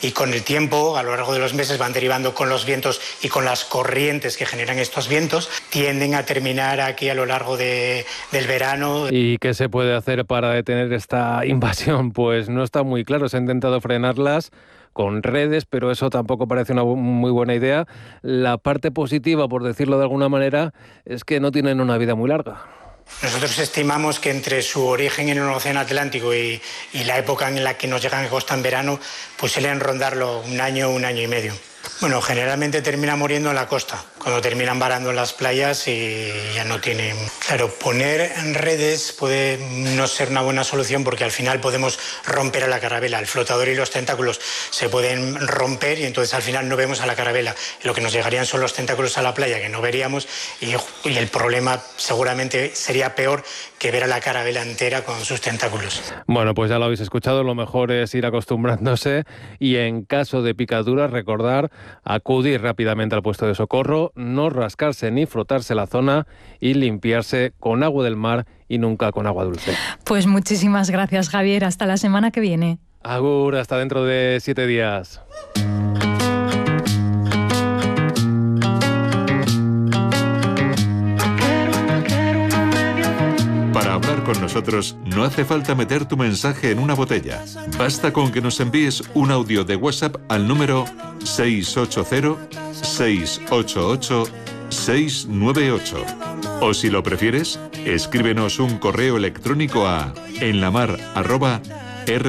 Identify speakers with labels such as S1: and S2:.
S1: y con el tiempo, a lo largo de los meses, van derivando con los vientos y con las corrientes que generan estos vientos, tienden a terminar aquí a lo largo del verano.
S2: ¿Y qué se puede hacer para detener esta invasión? Pues no está muy claro. Se ha intentado frenarlas con redes, pero eso tampoco parece una muy buena idea. La parte positiva, por decirlo de alguna manera, es que no tienen una vida muy larga.
S1: Nosotros estimamos que entre su origen en el Océano Atlántico y la época en la que nos llegan a costa en verano, pues suelen rondarlo un año y medio. Bueno, generalmente termina muriendo en la costa, cuando terminan varando en las playas y ya no tienen... Claro, poner en redes puede no ser una buena solución porque al final podemos romper a la carabela. El flotador y los tentáculos se pueden romper y entonces al final no vemos a la carabela. Lo que nos llegarían son los tentáculos a la playa que no veríamos y el problema seguramente sería peor que ver a la carabela entera con sus tentáculos.
S2: Bueno, pues ya lo habéis escuchado, lo mejor es ir acostumbrándose y en caso de picaduras recordar acudir rápidamente al puesto de socorro, no rascarse ni frotarse la zona y limpiarse con agua del mar y nunca con agua dulce.
S3: Pues muchísimas gracias, Javier. Hasta la semana que viene.
S2: Agur, hasta dentro de 7 días.
S4: Para hablar con nosotros no hace falta meter tu mensaje en una botella. Basta con que nos envíes un audio de WhatsApp al número 680-688-698. O si lo prefieres, escríbenos un correo electrónico a enlamar@rtva.es.